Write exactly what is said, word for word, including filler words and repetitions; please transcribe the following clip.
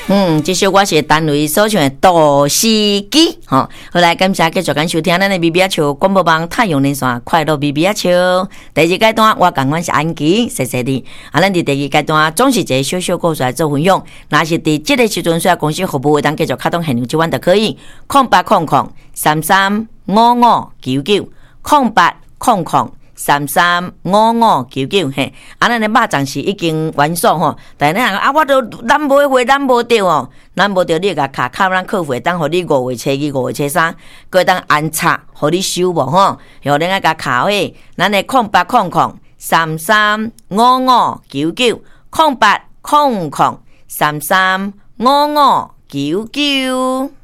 嗯，这首歌是单位所唱的《都市机》吼。好来，感谢继续跟收听咱的 B B 啊球广播网太阳连线快乐 B B 啊球。第二阶段我感官是安吉，谢谢你。啊，咱伫第二阶段总是一个小小故事来做分享。若是伫这个时阵需要公司服务，当继续开通现场接阮就可以。空八空空三三五五九九，空八空空。三三五五九九嘿，啊，咱的肉粽是已经完售吼，但是啊，我都咱买货咱无着哦，咱无着你甲卡卡咱客户当互你五月初二、五月初三，佮当安插互你收无吼，然后恁啊甲卡位，咱的空八空空三三五五九九，空八空空三三五五九九。